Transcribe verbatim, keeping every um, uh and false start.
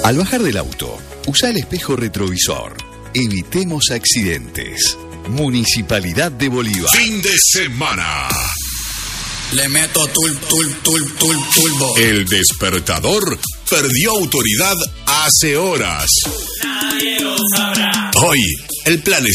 Al bajar del auto, usa el espejo retrovisor. Evitemos accidentes. Municipalidad de Bolívar. Fin de semana. Le meto tul, tul, tul, tul, turbo. El despertador perdió autoridad hace horas. Nadie lo sabrá. Hoy, el plan es